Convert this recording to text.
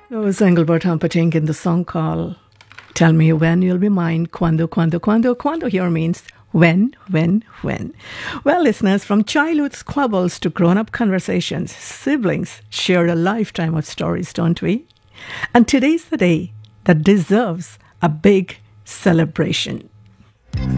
That was Engelbert Humperdinck in the song called Tell Me When You'll Be Mine. Quando here means when. Well, listeners, from childhood squabbles to grown-up conversations, siblings share a lifetime of stories, don't we? And today's the day that deserves a big celebration.